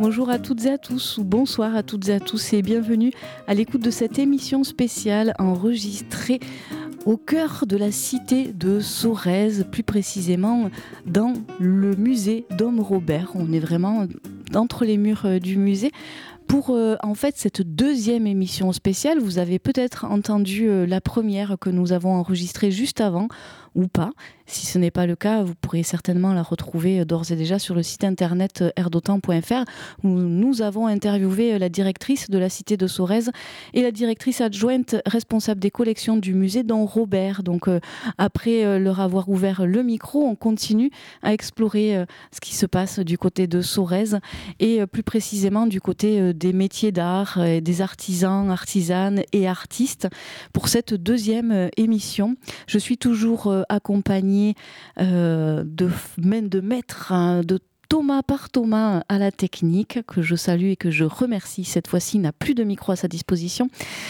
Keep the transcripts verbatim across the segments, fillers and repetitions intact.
Bonjour à toutes et à tous, ou bonsoir à toutes et à tous, et bienvenue à l'écoute de cette émission spéciale enregistrée au cœur de la cité de Sorèze, plus précisément dans le musée Dom Robert. On est vraiment entre les murs du musée. Pour euh, en fait cette deuxième émission spéciale, vous avez peut-être entendu euh, la première que nous avons enregistrée juste avant, ou pas. Si ce n'est pas le cas, vous pourrez certainement la retrouver euh, d'ores et déjà sur le site internet euh, air d'autant point f r, où nous avons interviewé euh, la directrice de la cité de Sorèze et la directrice adjointe responsable des collections du musée Dom Robert. Donc euh, après euh, leur avoir ouvert le micro, on continue à explorer euh, ce qui se passe du côté de Sorèze et euh, plus précisément du côté euh, des métiers d'art, euh, des artisans, artisanes et artistes pour cette deuxième euh, émission. Je suis toujours euh, accompagnée euh, de, de maîtres, hein, de Thomas par Thomas à la technique, que je salue et que je remercie. Cette fois-ci, il n'a plus de micro à sa disposition.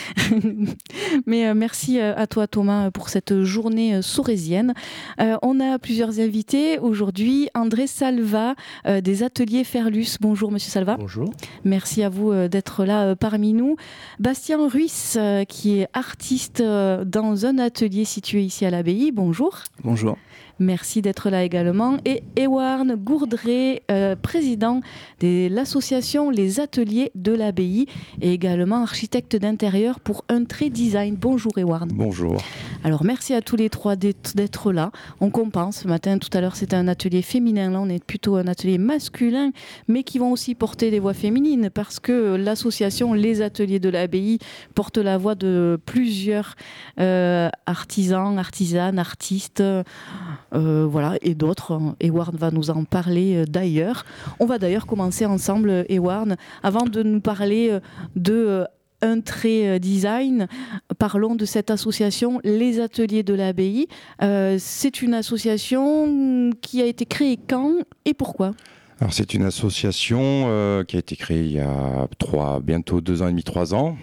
Mais euh, merci à toi Thomas pour cette journée sorézienne. Euh, on a plusieurs invités aujourd'hui. André Salva euh, des ateliers Ferlus. Bonjour Monsieur Salva. Bonjour. Merci à vous euh, d'être là euh, parmi nous. Bastien Ruiz euh, qui est artiste euh, dans un atelier situé ici à l'abbaye. Bonjour. Bonjour. Merci d'être là également. Et Ewarn Gourdré, euh, président de l'association Les Ateliers de l'Abbaye et également architecte d'intérieur pour Un Trait Design. Bonjour Ewarn. Bonjour. Alors merci à tous les trois d'être, d'être là. On compense. Ce matin, tout à l'heure, c'était un atelier féminin. Là, on est plutôt un atelier masculin, mais qui vont aussi porter des voix féminines parce que l'association Les Ateliers de l'Abbaye porte la voix de plusieurs euh, artisans, artisanes, artistes. Euh, voilà, et d'autres. Ewarn va nous en parler euh, d'ailleurs. On va d'ailleurs commencer ensemble, Ewarn, avant de nous parler euh, de euh, Un Trait Design. Parlons de cette association, Les Ateliers de l'Abbaye. Euh, c'est une association qui a été créée quand et pourquoi ? Alors c'est une association euh, qui a été créée il y a trois, bientôt deux ans et demi, trois ans.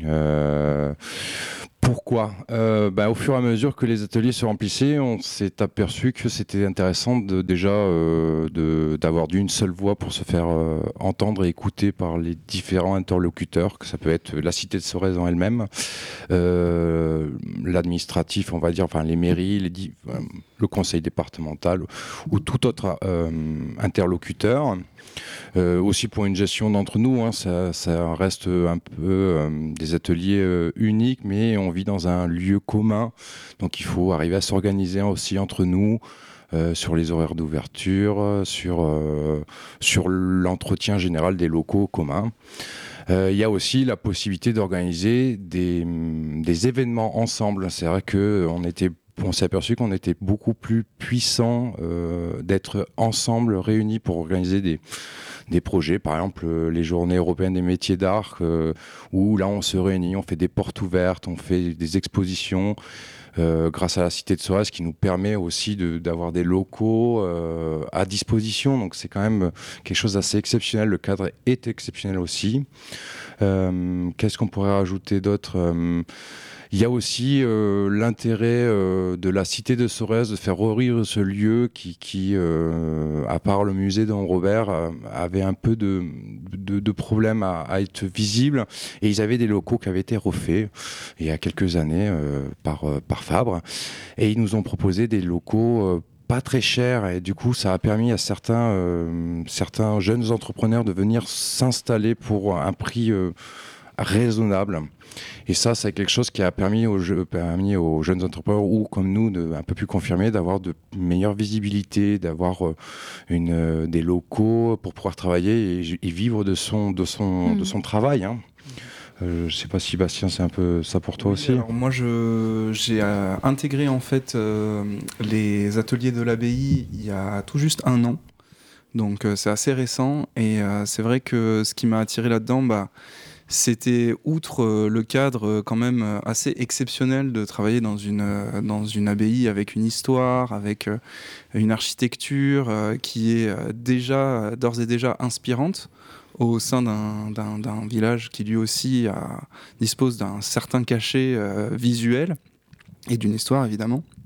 Euh, Pourquoi euh, bah, Au fur et à mesure que les ateliers se remplissaient, on s'est aperçu que c'était intéressant de, déjà euh, de, d'avoir d'une seule voix pour se faire euh, entendre et écouter par les différents interlocuteurs, que ça peut être la cité de Sorèze en elle-même, euh, l'administratif, on va dire, enfin les mairies, les, euh, le conseil départemental ou tout autre euh, interlocuteur. Euh, aussi pour une gestion d'entre nous, hein, ça, ça reste un peu euh, des ateliers euh, uniques, mais on vit dans un lieu commun, donc il faut arriver à s'organiser aussi entre nous euh, sur les horaires d'ouverture, sur, euh, sur l'entretien général des locaux communs. Euh, il y a aussi la possibilité d'organiser des, des événements ensemble. C'est vrai qu'on était on s'est aperçu qu'on était beaucoup plus puissant euh, d'être ensemble, réunis pour organiser des, des projets. Par exemple, euh, les journées européennes des métiers d'art, euh, où là on se réunit, on fait des portes ouvertes, on fait des expositions euh, grâce à la cité de Sorèze, qui nous permet aussi de, d'avoir des locaux euh, à disposition. Donc c'est quand même quelque chose d'assez exceptionnel. Le cadre est exceptionnel aussi. Euh, qu'est-ce qu'on pourrait rajouter d'autre ? euh, Il y a aussi euh, l'intérêt euh, de la cité de Sorèze de faire revivre ce lieu qui, qui euh, à part le musée Dom Robert, euh, avait un peu de, de, de problèmes à, à être visible. Et ils avaient des locaux qui avaient été refaits il y a quelques années euh, par, euh, par Fabre. Et ils nous ont proposé des locaux euh, pas très chers. Et du coup, ça a permis à certains, euh, certains jeunes entrepreneurs de venir s'installer pour un prix euh, raisonnable. Et ça, c'est quelque chose qui a permis aux, jeux, permis aux jeunes entrepreneurs ou comme nous, de, un peu plus confirmés, d'avoir de meilleure visibilité, d'avoir euh, une, euh, des locaux pour pouvoir travailler et, et vivre de son, de son, mmh. de son travail. Hein. Euh, je ne sais pas si Bastien, c'est un peu ça pour toi oui, aussi. Alors moi, je, j'ai euh, intégré en fait euh, les ateliers de l'abbaye il y a tout juste un an. Donc euh, c'est assez récent et euh, c'est vrai que ce qui m'a attiré là-dedans, bah, c'était, outre euh, le cadre euh, quand même euh, assez exceptionnel de travailler dans une, euh, dans une abbaye avec une histoire, avec euh, une architecture euh, qui est euh, déjà, d'ores et déjà inspirante au sein d'un, d'un, d'un village qui lui aussi a, dispose d'un certain cachet euh, visuel et d'une histoire évidemment.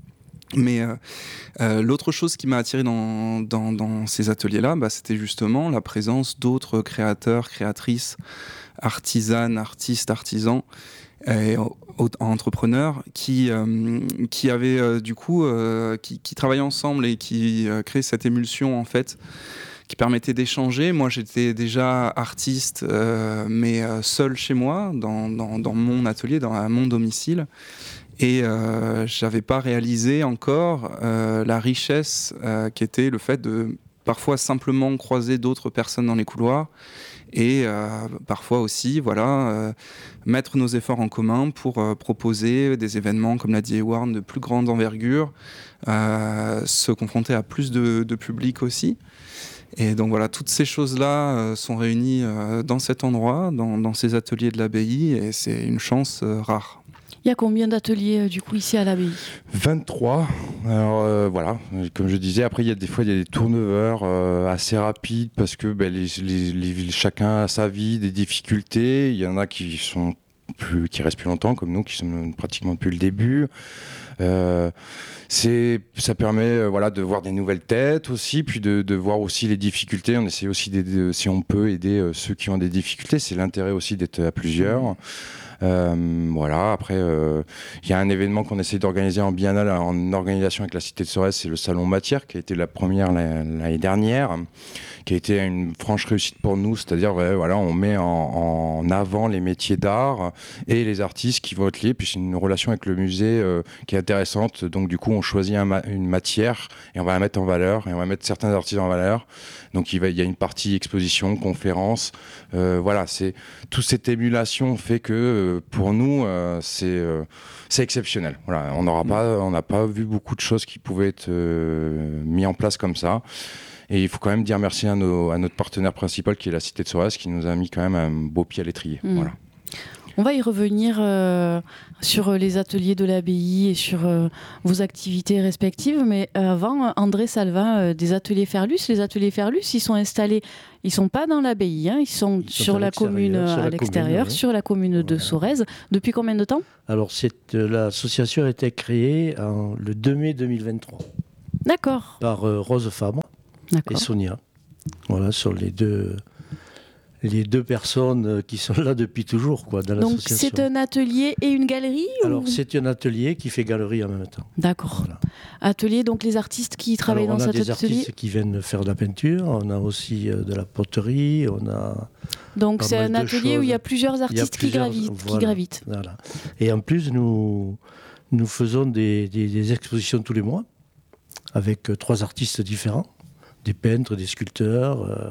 Mais euh, euh, l'autre chose qui m'a attiré dans, dans, dans ces ateliers-là, bah, c'était justement la présence d'autres créateurs, créatrices, artisanes, artistes, artisans et entrepreneurs qui, euh, qui avaient euh, du coup euh, qui, qui travaillaient ensemble et qui euh, créaient cette émulsion en fait qui permettait d'échanger. Moi j'étais déjà artiste euh, mais euh, seul chez moi dans, dans, dans mon atelier, dans à mon domicile. Et euh, je n'avais pas réalisé encore euh, la richesse euh, qui était le fait de parfois simplement croiser d'autres personnes dans les couloirs et euh, parfois aussi voilà, euh, mettre nos efforts en commun pour euh, proposer des événements, comme l'a dit Ewan, de plus grande envergure, euh, se confronter à plus de, de public aussi. Et donc voilà, toutes ces choses-là euh, sont réunies euh, dans cet endroit, dans, dans ces ateliers de l'abbaye, et c'est une chance euh, rare. Il y a combien d'ateliers euh, du coup ici à l'abbaye ? vingt-trois. Alors euh, voilà, comme je disais, après il y a des fois il y a des turnovers euh, assez rapides parce que ben, les, les, les, chacun a sa vie, des difficultés. Il y en a qui sont plus, qui restent plus longtemps, comme nous, qui sont pratiquement depuis le début. Euh, c'est, ça permet euh, voilà, de voir des nouvelles têtes aussi, puis de, de voir aussi les difficultés. On essaie aussi d'aider, si on peut aider euh, ceux qui ont des difficultés. C'est l'intérêt aussi d'être à plusieurs. Euh, voilà, après, il euh, y a un événement qu'on essaie d'organiser en biennale, en organisation avec la Cité de Sorèze, c'est le Salon Matière, qui a été la première l'année dernière, qui a été une franche réussite pour nous, c'est-à-dire, ouais, voilà, on met en, en avant les métiers d'art et les artistes qui vont être liés, puis c'est une relation avec le musée euh, qui est intéressante, donc du coup, on choisit un ma- une matière et on va la mettre en valeur, et on va mettre certains artistes en valeur. Donc il, va, il y a une partie exposition, conférence, euh, voilà, c'est, toute cette émulation fait que euh, pour nous euh, c'est, euh, c'est exceptionnel. Voilà, on n'aura pas, on n'a pas vu beaucoup de choses qui pouvaient être euh, mis en place comme ça. Et il faut quand même dire merci à, nos, à notre partenaire principal qui est la Cité de Sorèze qui nous a mis quand même un beau pied à l'étrier. Mmh. Voilà. On va y revenir euh, sur les ateliers de l'abbaye et sur euh, vos activités respectives, mais avant, André Salva, euh, des ateliers Ferlus, les ateliers Ferlus, ils sont installés, ils ne sont pas dans l'abbaye, hein, ils sont, ils sont sur la commune, sur à la l'extérieur, commune, oui. sur la commune de voilà. Sorèze. Depuis combien de temps ? Alors, c'est, euh, l'association a été créée en, le deux mai deux mille vingt-trois. D'accord. Par euh, Rose Fabre D'accord. et Sonia. Voilà, sur les deux... les deux personnes qui sont là depuis toujours quoi, dans Donc l'association. Donc c'est un atelier et une galerie Alors ou... c'est un atelier qui fait galerie en même temps. D'accord. Voilà. Atelier, donc les artistes qui travaillent Alors, dans cet atelier. On a des artistes qui viennent faire de la peinture, on a aussi euh, de la poterie, on a... Donc c'est un atelier choses. Où il y a plusieurs artistes a plusieurs, qui, gravitent, voilà, qui gravitent. Voilà. Et en plus nous, nous faisons des, des, des expositions tous les mois avec euh, trois artistes différents, des peintres, des sculpteurs... Euh,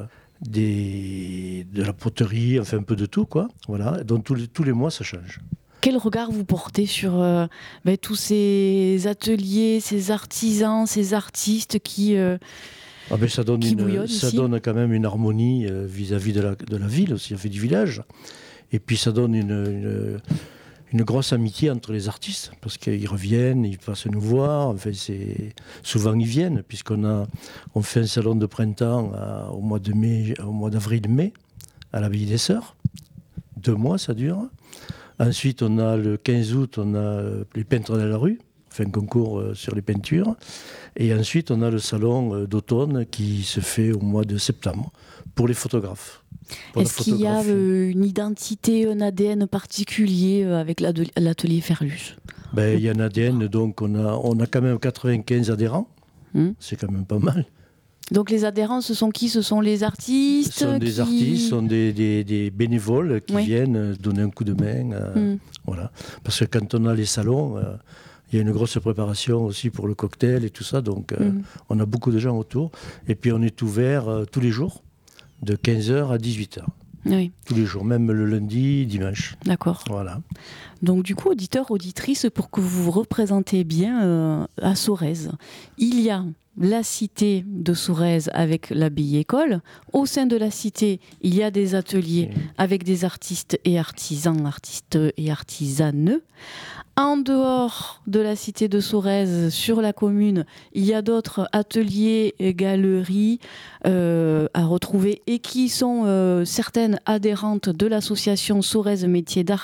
Des, de la poterie, enfin un peu de tout, quoi. Voilà. Donc tous les, tous les mois, ça change. Quel regard vous portez sur euh, ben, tous ces ateliers, ces artisans, ces artistes qui, euh, ah ben ça donne qui une, ça ici. donne quand même une harmonie euh, vis-à-vis de la, de la ville aussi, fait du village. Et puis ça donne une, une, une grosse amitié entre les artistes, parce qu'ils reviennent, ils passent nous voir. Enfin, c'est... Souvent ils viennent, puisqu'on a, on fait un salon de printemps à, au mois de mai, au mois d'avril-mai, à l'abbaye des Sœurs. Deux mois ça dure. Ensuite, on a le quinze août, on a les peintres de la rue, on fait un concours sur les peintures. Et ensuite, on a le salon d'automne qui se fait au mois de septembre pour les photographes. Est-ce qu'il y a euh, une identité, un A D N particulier euh, avec l'atelier Ferlus ? Ben, il y a un A D N, donc on a, on a quand même quatre-vingt-quinze adhérents. Hum. C'est quand même pas mal. Donc les adhérents, ce sont qui ? Ce sont les artistes ? Ce sont des qui... artistes, ce sont des, des, des bénévoles qui oui. viennent donner un coup de main. Euh, hum. Voilà. Parce que quand on a les salons, euh, il y a une grosse préparation aussi pour le cocktail et tout ça. Donc euh, hum. on a beaucoup de gens autour. Et puis on est ouvert euh, tous les jours, de quinze heures à dix-huit heures. Oui. Tous les jours, même le lundi, dimanche. D'accord. Voilà. Donc du coup, auditeurs, auditrices, pour que vous vous représentez bien euh, à Sorèze, il y a la cité de Sorèze avec l'abbaye école. Au sein de la cité, il y a des ateliers oui. avec des artistes et artisans, artistes et artisanes. En dehors de la cité de Sorèze, sur la commune, il y a d'autres ateliers et galeries euh, à retrouver et qui sont euh, certaines adhérentes de l'association Sorèze Métiers d'Art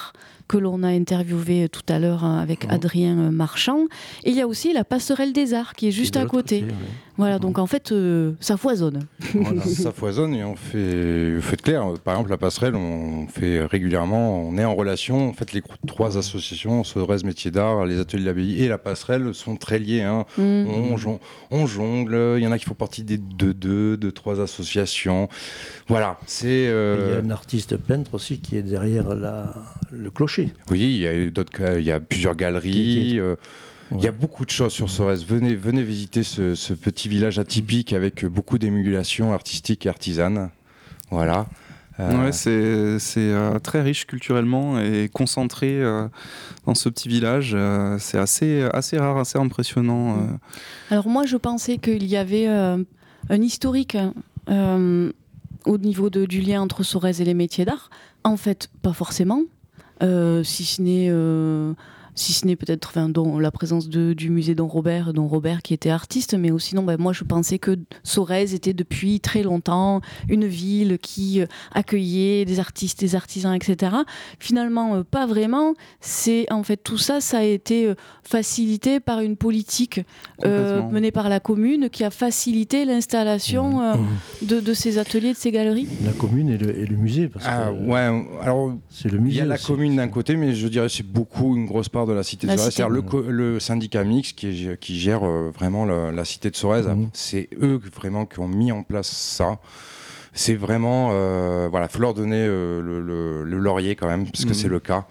que l'on a interviewé tout à l'heure avec mmh. Adrien Marchand. Et il y a aussi la Passerelle des Arts qui est juste à côté. côté ouais. Voilà, mmh. donc en fait, euh, ça foisonne. Voilà, ça foisonne et on fait, fait de clair. Par exemple, la Passerelle, on fait régulièrement, on est en relation. En fait, les trois associations, Sorèze Métiers d'Art, les Ateliers de l'Abbaye et la Passerelle sont très liés. Hein. Mmh. On, on, on jongle, il y en a qui font partie des deux, deux, deux, trois associations. Voilà, c'est... Euh... Il y a un artiste peintre aussi qui est derrière la, le clocher. Oui, il y a, d'autres, il y a plusieurs galeries. Euh, ouais. Il y a beaucoup de choses sur Sorèze. Venez, venez visiter ce, ce petit village atypique avec beaucoup d'émulation artistique et artisane. Voilà. Euh... Ouais, c'est, c'est euh, très riche culturellement et concentré euh, dans ce petit village. Euh, c'est assez, assez rare, assez impressionnant. Euh. Alors moi, je pensais qu'il y avait euh, un historique... Euh, au niveau de, du lien entre Sorèze et les métiers d'art. En fait, pas forcément, euh, si ce n'est... Euh si ce n'est peut-être enfin, dont, la présence de, du musée Don Robert, Don Robert qui était artiste, mais sinon, ben, moi je pensais que Sorèze était depuis très longtemps une ville qui euh, accueillait des artistes, des artisans, et cetera. Finalement, euh, pas vraiment. C'est, en fait, tout ça, ça a été euh, facilité par une politique euh, menée par la commune qui a facilité l'installation euh, mmh. de, de ces ateliers, de ces galeries. La commune et le, et le musée, parce ah, que ouais, alors c'est le musée. Il y a la aussi. commune d'un côté, mais je dirais que c'est beaucoup une grosse part de la cité de Sorèze, c'est-à-dire le, co- le syndicat mixte qui, est, qui gère euh, vraiment la, la cité de Sorèze. Mmh. C'est eux vraiment qui ont mis en place ça. C'est vraiment, euh, voilà, faut leur donner euh, le, le, le laurier quand même, parce que mmh. c'est le cas.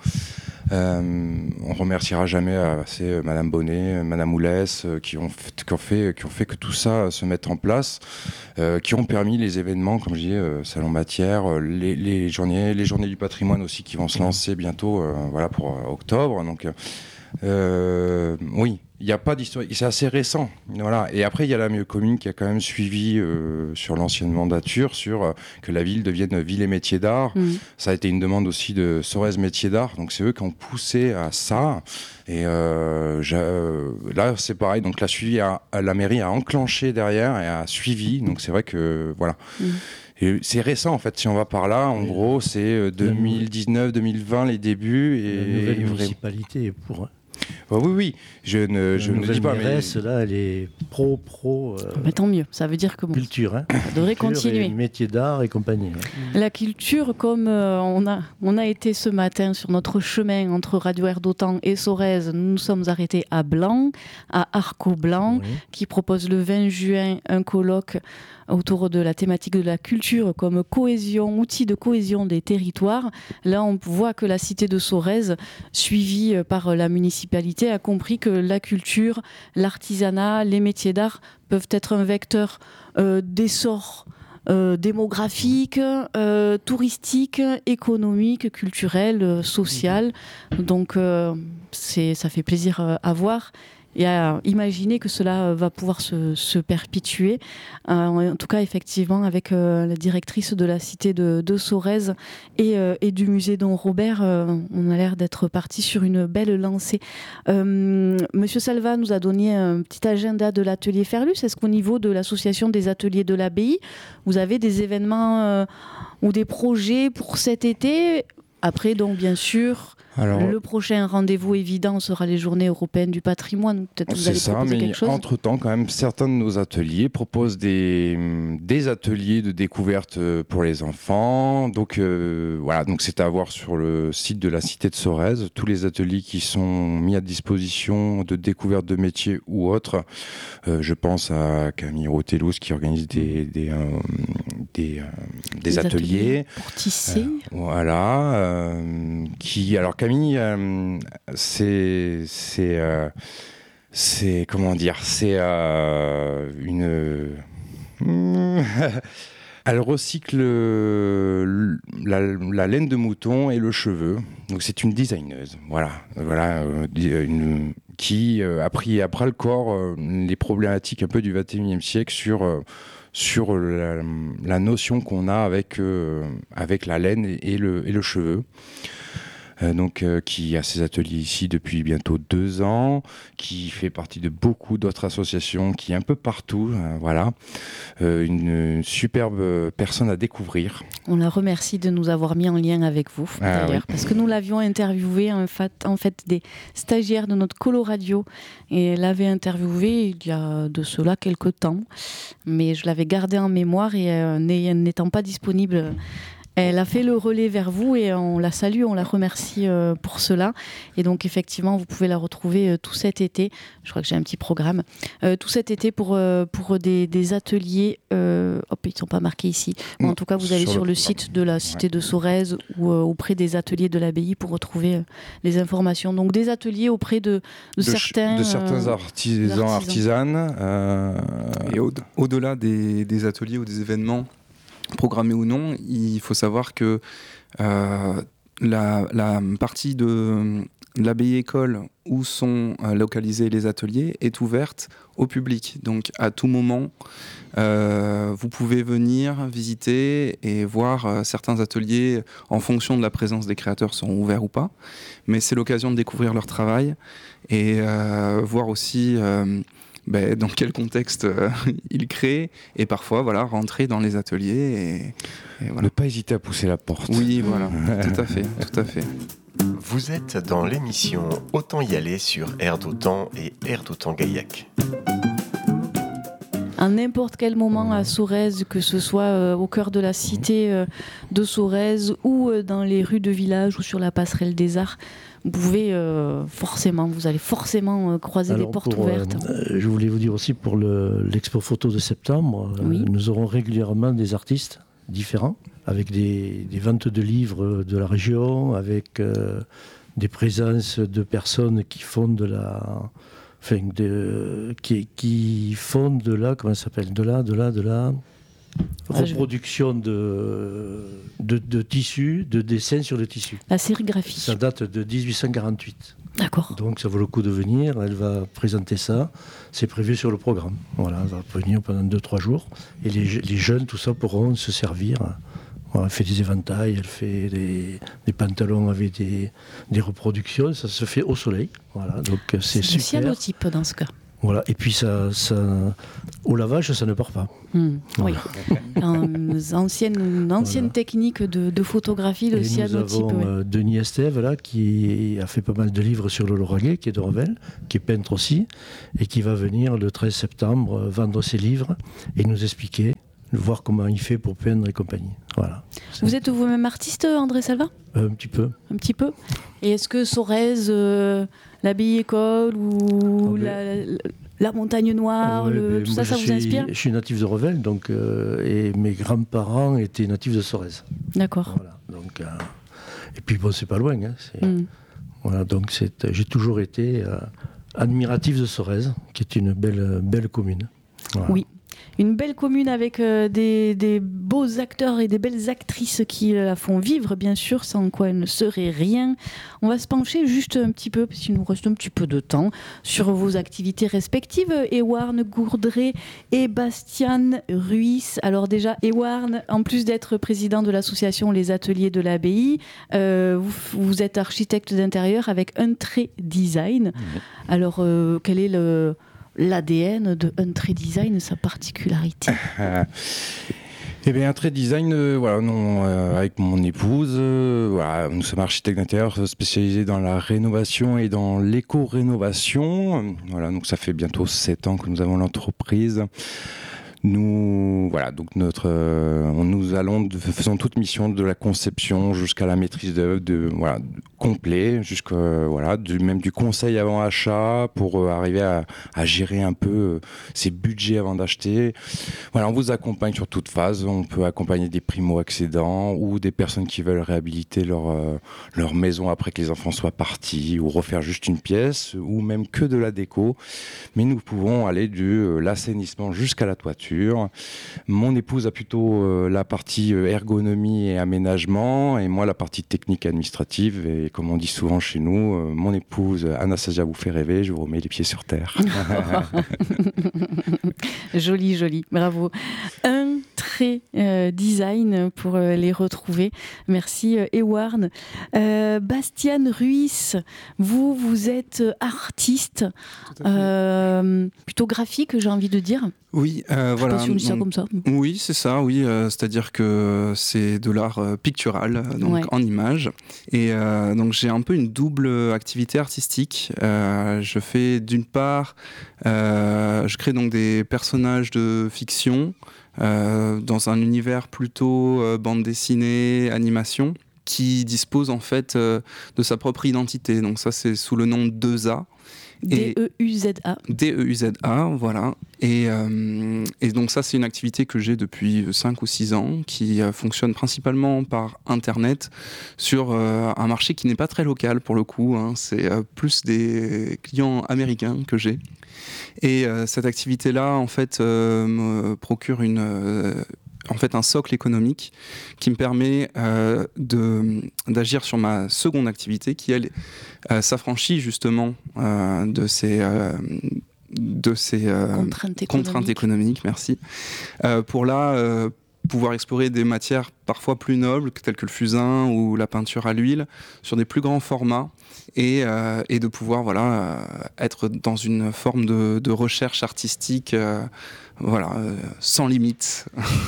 Euh, on remerciera jamais assez euh, Madame Bonnet, euh, Madame Oulès, euh, qui, ont fait, qui, ont fait, qui ont fait que tout ça euh, se mette en place, euh, qui ont permis les événements, comme je disais, euh, Salon Matière, euh, les, les, journées, les journées du patrimoine aussi qui vont se lancer bientôt, euh, voilà, pour euh, octobre. Donc, euh, oui. Il n'y a pas d'histoire, c'est assez récent. Voilà. Et après, il y a la commune qui a quand même suivi euh, sur l'ancienne mandature, sur euh, que la ville devienne ville et métiers d'art. Mmh. Ça a été une demande aussi de Sorèze Métiers d'Art. Donc c'est eux qui ont poussé à ça. Et euh, euh, là, c'est pareil. Donc la, suivi a, la mairie a enclenché derrière et a suivi. Donc c'est vrai que voilà. Mmh. Et c'est récent en fait, si on va par là, en oui. gros, c'est deux mille dix-neuf deux mille vingt les débuts. Et la nouvelle et municipalité est pour... Oh oui, oui, je ne, je ne dis pas. Mais là, elle est pro, pro. Euh, mais tant mieux, ça veut dire que bon, culture, hein. Ça devrait culture continuer. Métiers d'art et compagnie. Ouais. La culture, comme euh, on a, on a été ce matin sur notre chemin entre Radio Air d'Autan et Sorèze, nous nous sommes arrêtés à Blanc, à Arco-Blanc, oui. qui propose le vingt juin un colloque autour de la thématique de la culture comme cohésion, outil de cohésion des territoires. Là, on voit que la cité de Sorèze, suivie par la municipalité, a compris que la culture, l'artisanat, les métiers d'art peuvent être un vecteur euh, d'essor euh, démographique, euh, touristique, économique, culturel, euh, social. Donc, euh, c'est, ça fait plaisir euh, à voir. Et à imaginer que cela va pouvoir se, se perpétuer. Euh, en tout cas, effectivement, avec euh, la directrice de la cité de, de Sorèze et, euh, et du musée Don Robert, euh, on a l'air d'être parti sur une belle lancée. Euh, Monsieur Salva nous a donné un petit agenda de l'atelier Ferlus. Est-ce qu'au niveau de l'association des ateliers de l'abbaye, vous avez des événements euh, ou des projets pour cet été ? Après, donc, bien sûr... Alors, le prochain rendez-vous évident sera les Journées européennes du patrimoine. Peut-être vous allez ça, proposer mais quelque chose. Entre-temps, quand même, certains de nos ateliers proposent des, des ateliers de découverte pour les enfants. Donc euh, voilà, donc c'est à voir sur le site de la cité de Sorèze. Tous les ateliers qui sont mis à disposition de découverte de métiers ou autres. Euh, je pense à Camille Rotelous qui organise des, des, euh, des, euh, des, des ateliers. ateliers pour tisser. Euh, voilà. Euh, qui alors Camille, euh, c'est, c'est, euh, c'est, comment dire, c'est euh, une... Elle recycle la, la laine de mouton et le cheveu. Donc c'est une designeuse, voilà, voilà, euh, une, qui euh, a pris à bras le corps euh, les problématiques un peu du vingt et unième siècle sur euh, sur la, la notion qu'on a avec euh, avec la laine et, et le et le cheveu. euh, donc, euh, qui a ses ateliers ici depuis bientôt deux ans, qui fait partie de beaucoup d'autres associations, qui est un peu partout. Euh, voilà, euh, une, une superbe personne à découvrir. On la remercie de nous avoir mis en lien avec vous, Ah, d'ailleurs, oui. parce que nous l'avions interviewé, en fait, en fait, des stagiaires de notre colo radio, et elle l'avait interviewé il y a de cela quelques temps, mais je l'avais gardé en mémoire et euh, n'étant pas disponible, elle a fait le relais vers vous et on la salue, on la remercie euh, pour cela. Et donc effectivement, vous pouvez la retrouver euh, tout cet été. Je crois que j'ai un petit programme. Euh, tout cet été pour, euh, pour des, des ateliers. Euh, hop, ils ne sont pas marqués ici. Mais en tout cas, vous allez sur, sur le, le site de la cité ouais. de Sorèze ou euh, auprès des ateliers de l'abbaye pour retrouver euh, les informations. Donc des ateliers auprès de, de, de certains... De certains euh, artisans, artisanes. Euh... Et au- au-delà des, des ateliers ou des événements, programmé ou non, il faut savoir que euh, la, la partie de l'abbaye école où sont euh, localisés les ateliers est ouverte au public. Donc à tout moment, euh, vous pouvez venir visiter et voir euh, certains ateliers en fonction de la présence des créateurs seront ouverts ou pas. Mais c'est l'occasion de découvrir leur travail et euh, voir aussi... Euh, Ben, dans quel contexte euh, il crée et parfois voilà, rentrer dans les ateliers et, et voilà. Ne pas hésiter à pousser la porte. Oui, voilà, tout à fait, tout à fait. Vous êtes dans l'émission Autant y aller sur Air d'Autan et Air d'Autan Gaillac. À n'importe quel moment à Sorèze, que ce soit euh, au cœur de la cité euh, de Sorèze ou euh, dans les rues de village ou sur la passerelle des Arts, vous pouvez euh, forcément, vous allez forcément euh, croiser Alors des portes pour, ouvertes. Euh, je voulais vous dire aussi pour le, l'expo photo de septembre, Oui. euh, nous aurons régulièrement des artistes différents, avec des, des ventes de livres de la région, avec euh, des présences de personnes qui font de la... Enfin, de, qui, qui font de la... Comment ça s'appelle De la... De la... De la... reproduction de, de, de tissus, de dessins sur le tissu. La sérigraphie. Ça date de dix-huit cent quarante-huit. D'accord. Donc ça vaut le coup de venir, elle va présenter ça, c'est prévu sur le programme. Voilà, elle va venir pendant deux trois jours et les, les jeunes, tout ça, pourront se servir. Voilà, elle fait des éventails, elle fait des, des pantalons avec des, des reproductions, ça se fait au soleil. Voilà, donc c'est, c'est super. C'est le cyanotype dans ce cas. Voilà, et puis ça, ça, au lavage, ça ne part pas. Mmh, voilà. Oui, une ancienne, une ancienne voilà. technique de, de photographie, de et cyanotype. Nous avons oui. euh, Denis Estève, là, qui a fait pas mal de livres sur le Lauragais, qui est de Revel, qui est peintre aussi, et qui va venir le treize septembre euh, vendre ses livres et nous expliquer, voir comment il fait pour peindre et compagnie. Voilà. Vous C'est... êtes vous-même artiste, André Salva ? euh, Un petit peu. Un petit peu. Et est-ce que Sorèze, euh, l'abbaye école ou ah, la, la, la montagne noire, ouais, le, tout ça, ça vous suis, inspire ? Je suis natif de Revel, donc, euh, et mes grands-parents étaient natifs de Sorèze. D'accord. Voilà, donc, euh, et puis bon, c'est pas loin. Hein, c'est, mm. Voilà, donc c'est, j'ai toujours été euh, admiratif de Sorèze, qui est une belle, belle commune. Voilà. Oui. Une belle commune avec euh, des, des beaux acteurs et des belles actrices qui la font vivre, bien sûr, sans quoi elle ne serait rien. On va se pencher juste un petit peu, parce qu'il nous reste un petit peu de temps, sur vos activités respectives. Ewarn Gourdré et Bastian Ruiz. Alors déjà, Ewarn, en plus d'être président de l'association Les Ateliers de l'Abbaye, euh, vous, vous êtes architecte d'intérieur avec Untré Design. Mmh. Alors, euh, quel est le... l'A D N de Untré Design, sa particularité? Eh bien, Untré Design, euh, voilà, non, euh, avec mon épouse, euh, voilà, nous sommes architectes d'intérieur spécialisés dans la rénovation et dans l'éco-rénovation. Voilà, donc ça fait bientôt sept ans que nous avons l'entreprise. Nous, voilà, donc notre, euh, nous allons, de, faisons toute mission de la conception jusqu'à la maîtrise d'œuvre, de, voilà, complet, jusqu'à, voilà, du, même du conseil avant achat pour euh, arriver à, à gérer un peu euh, ses budgets avant d'acheter. Voilà, on vous accompagne sur toute phase. On peut accompagner des primo-accédants ou des personnes qui veulent réhabiliter leur, euh, leur maison après que les enfants soient partis ou refaire juste une pièce ou même que de la déco. Mais nous pouvons aller de euh, l'assainissement jusqu'à la toiture. Mon épouse a plutôt euh, la partie ergonomie et aménagement et moi la partie technique et administrative. Et comme on dit souvent chez nous, euh, mon épouse Anastasia vous fait rêver, je vous remets les pieds sur terre. Joli, joli, bravo. Un très euh, design pour euh, les retrouver. Merci euh, Ewarn. Euh, Bastiane Ruiz, vous, vous êtes artiste, euh, plutôt graphique, j'ai envie de dire. Oui, euh, Je voilà. sais pas si on dit ça donc, comme ça. Oui, c'est ça, oui. Euh, c'est-à-dire que c'est de l'art euh, pictural, donc Ouais. en images. Et euh, donc j'ai un peu une double activité artistique. Euh, je fais d'une part, euh, je crée donc des personnages de fiction euh, dans un univers plutôt euh, bande dessinée, animation, qui dispose en fait euh, de sa propre identité. Donc ça, c'est sous le nom de deux A. D E U Z A. D E U Z A, voilà. Et, euh, et donc ça, c'est une activité que j'ai depuis cinq ou six ans, qui euh, fonctionne principalement par Internet, sur euh, un marché qui n'est pas très local pour le coup, hein. C'est euh, plus des clients américains que j'ai. Et euh, cette activité-là, en fait, euh, me procure une... Euh, en fait un socle économique qui me permet euh, de, d'agir sur ma seconde activité qui, elle, euh, s'affranchit justement euh, de ces, euh, de ces euh, Contraintes économiques. contraintes économiques, merci, euh, pour là euh, pouvoir explorer des matières parfois plus nobles, telles que le fusain ou la peinture à l'huile, sur des plus grands formats, et, euh, et de pouvoir voilà, euh, être dans une forme de, de recherche artistique euh, voilà, euh, sans limite.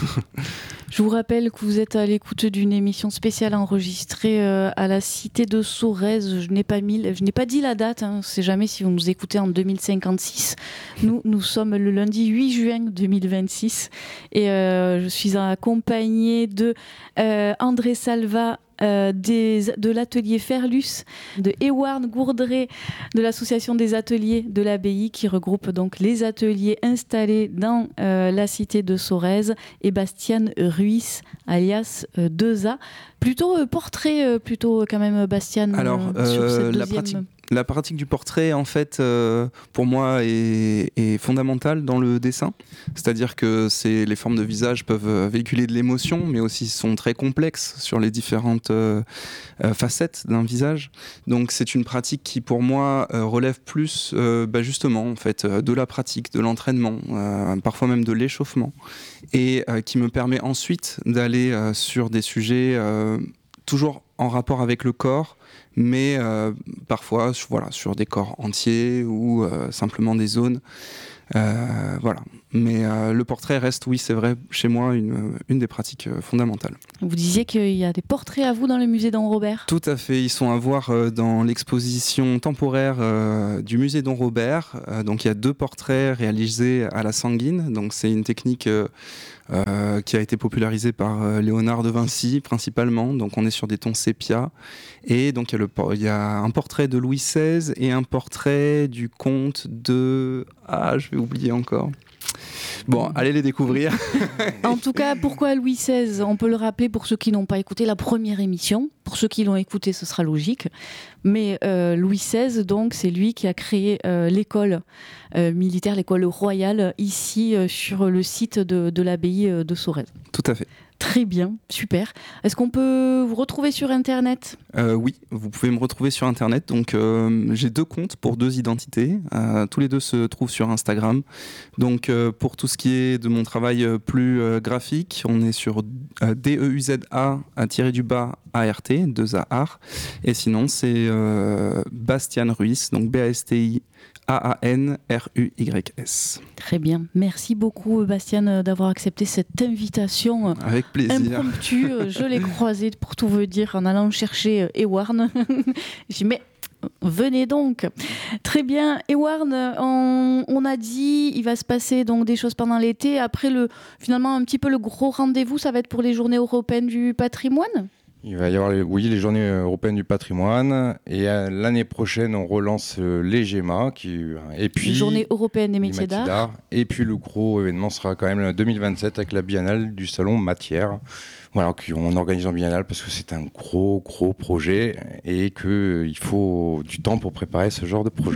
Je vous rappelle que vous êtes à l'écoute d'une émission spéciale enregistrée euh, à la cité de Sorèze. Je n'ai pas, mis, je n'ai pas dit la date, hein. On ne sait jamais si vous nous écoutez en deux mille cinquante-six. Nous, nous sommes le lundi huit juin deux mille vingt-six et euh, je suis accompagnée de euh, André Salva, Euh, des, de l'atelier Ferlus, de Ewarn Gourdré, de l'association des ateliers de l'abbaye qui regroupe donc les ateliers installés dans euh, la cité de Sorèze, et Bastiane Ruiz alias euh, deux A. Plutôt euh, portrait, euh, plutôt quand même Bastiane. Alors, euh, sur euh, cette la deuxième... pratique La pratique du portrait, en fait, euh, pour moi, est, est fondamentale dans le dessin. C'est-à-dire que c'est, les formes de visage peuvent véhiculer de l'émotion, mais aussi sont très complexes sur les différentes euh, euh, facettes d'un visage. Donc, c'est une pratique qui, pour moi, euh, relève plus, euh, bah, justement, en fait, de la pratique, de l'entraînement, euh, parfois même de l'échauffement, et euh, qui me permet ensuite d'aller euh, sur des sujets euh, toujours en rapport avec le corps, mais euh, parfois voilà, sur des corps entiers ou euh, simplement des zones. Euh, voilà. Mais euh, le portrait reste, oui, c'est vrai, chez moi, une, une des pratiques euh, fondamentales. Vous disiez qu'il y a des portraits à vous dans le musée Don Robert. Tout à fait, ils sont à voir euh, dans l'exposition temporaire euh, du musée Don Robert. Euh, donc il y a deux portraits réalisés à la sanguine. Donc c'est une technique euh, euh, qui a été popularisée par euh, Léonard de Vinci principalement. Donc on est sur des tons sépia. Et donc il y a, le, il y a un portrait de Louis seize et un portrait du comte de... Ah, je vais oublier encore. Bon, allez les découvrir. En tout cas, pourquoi Louis seize ? On peut le rappeler pour ceux qui n'ont pas écouté la première émission. Pour ceux qui l'ont écouté, ce sera logique. Mais euh, Louis seize, donc, c'est lui qui a créé euh, l'école euh, militaire, l'école royale, ici, euh, sur le site de, de l'abbaye de Sorèze. Tout à fait. Très bien, super. Est-ce qu'on peut vous retrouver sur Internet ? euh, Oui, vous pouvez me retrouver sur Internet. Donc, euh, j'ai deux comptes pour deux identités. Euh, tous les deux se trouvent sur Instagram. Donc, euh, pour tout ce qui est de mon travail plus euh, graphique, on est sur euh, D E U Z A tiré du bas A R T, deux A art. Et sinon, c'est euh, Bastiane Ruiz, donc B A S T I A A N R U Y S. Très bien. Merci beaucoup, Bastiane, d'avoir accepté cette invitation. Avec plaisir. Impromptue. Je l'ai croisée, pour tout vous dire, en allant chercher Ewarn. J'ai dit, mais venez donc. Très bien. Ewarn, on, on a dit, il va se passer donc des choses pendant l'été. Après, le, finalement, un petit peu le gros rendez-vous, ça va être pour les Journées européennes du patrimoine ? Il va y avoir, les, oui, les Journées européennes du patrimoine. Et euh, l'année prochaine, on relance euh, les GEMA. Qui, et puis, les Journées européennes des métiers d'art. d'art. Et puis le gros événement sera quand même le deux mille vingt-sept avec la biennale du salon Matière. Voilà, qu'on organise en biennale parce que c'est un gros, gros projet et qu'il faut du temps pour préparer ce genre de projet.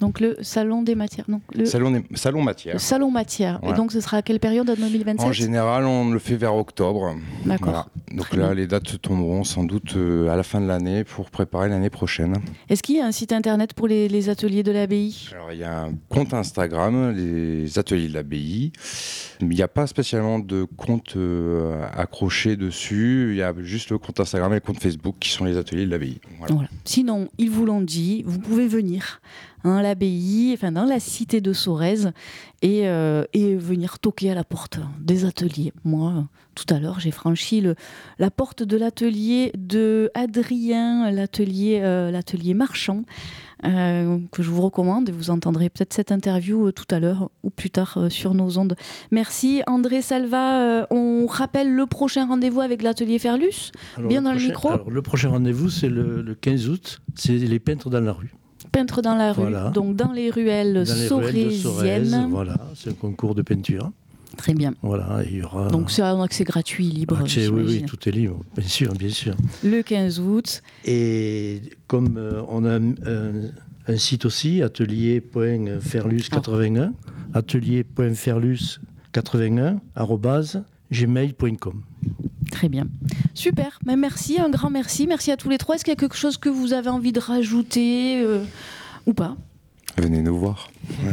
Donc le salon des matières. Non, le Salon, des- salon matière. le salon matière. Ouais. Et donc ce sera à quelle période en deux mille vingt-sept? En général, on le fait vers octobre. D'accord. Voilà. Donc Très là, bien. les dates tomberont sans doute euh, à la fin de l'année pour préparer l'année prochaine. Est-ce qu'il y a un site internet pour les, les ateliers de l'abbaye? Alors, il y a un compte Instagram, les ateliers de l'abbaye. Mais il n'y a pas spécialement de compte euh, accroché dessus. Il y a juste le compte Instagram et le compte Facebook qui sont les ateliers de l'abbaye. Voilà. Voilà. Sinon, ils vous l'ont dit, vous pouvez venir hein, à l'abbaye, enfin dans la cité de Sorèze, et, euh, et venir toquer à la porte des ateliers. Moi, euh, tout à l'heure, j'ai franchi le, la porte de l'atelier de Adrien, l'atelier euh, l'atelier marchand, euh, que je vous recommande, et vous entendrez peut-être cette interview euh, tout à l'heure ou plus tard euh, sur nos ondes. Merci André Salva. Euh, on rappelle le prochain rendez-vous avec l'atelier Ferlus. Alors, Bien dans le prochain- micro. alors, le prochain rendez-vous, c'est le, le quinze août, c'est les peintres dans la rue. Peintre dans la rue, Voilà. donc dans les ruelles Dans les ruelles de Sorèze, sorésiennes. voilà, c'est un concours de peinture. Très bien. Voilà, et il y aura. Donc c'est un accès gratuit, libre. accès, oui, oui, j'imagine. tout est libre, bien sûr, bien sûr. Le quinze août. Et comme euh, on a un, un site aussi, atelier point ferlus quatre-vingt-un, atelier point ferlus quatre-vingt-un arobase gmail point com. Très bien. Super. Mais merci, un grand merci. Merci à tous les trois. Est-ce qu'il y a quelque chose que vous avez envie de rajouter euh, ou pas? Venez nous voir.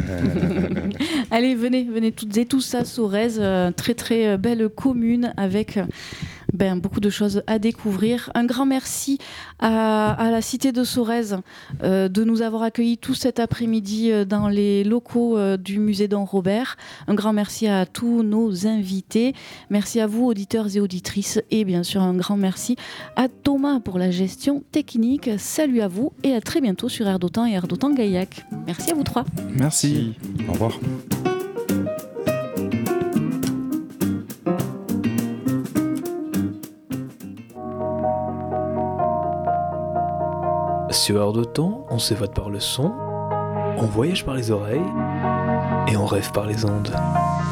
Allez, venez, venez toutes et tous à Sorèze, euh, très très euh, belle commune avec euh, ben, beaucoup de choses à découvrir. Un grand merci à, à la cité de Sorèze euh, de nous avoir accueillis tout cet après-midi euh, dans les locaux euh, du musée Don Robert. Un grand merci à tous nos invités. Merci à vous, auditeurs et auditrices. Et bien sûr, un grand merci à Thomas pour la gestion technique. Salut à vous et à très bientôt sur Air d'Otan et Air d'Otan Gaillac. Merci à vous trois. Merci. Au revoir. Sur Heure d'Otan, on s'évade par le son, on voyage par les oreilles et on rêve par les ondes.